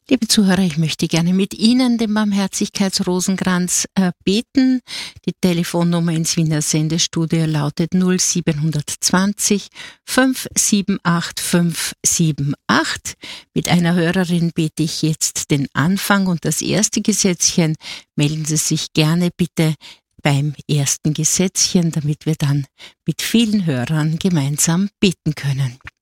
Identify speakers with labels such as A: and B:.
A: Liebe Zuhörer, ich möchte gerne mit Ihnen den Barmherzigkeitsrosenkranz beten. Die Telefonnummer ins Wiener Sendestudio lautet 0720 578 578. Mit einer Hörerin bete ich jetzt den Anfang und das erste Gesetzchen. Melden Sie sich gerne bitte beim ersten Gesetzchen, damit wir dann mit vielen Hörern gemeinsam beten können.